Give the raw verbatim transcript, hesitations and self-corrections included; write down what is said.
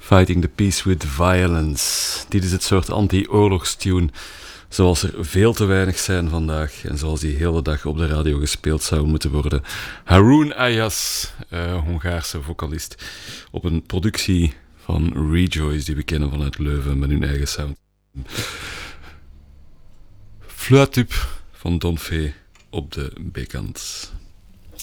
Fighting the Peace with Violence. Dit is het soort anti-oorlogstune zoals er veel te weinig zijn vandaag en zoals die hele dag op de radio gespeeld zou moeten worden. Haroon Ayaz, uh, Hongaarse vocalist, op een productie van Rejoice die we kennen vanuit Leuven met hun eigen sound. Fluitub van Don Fee op de B-kant.